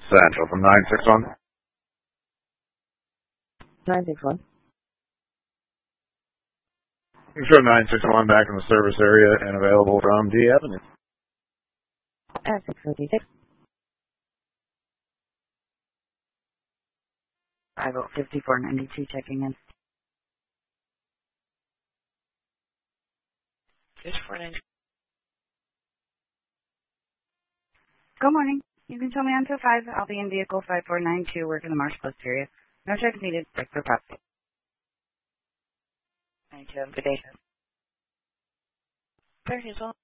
Central from 961. 961. Show 961 back in the service area and available from D Avenue. 656. 5492 checking in. 5492. Good morning. You can tell me on 5. I'll be in vehicle 5492 working the Marsh Plus area. No checks needed. Break for property. 92. Good day. 30 as well.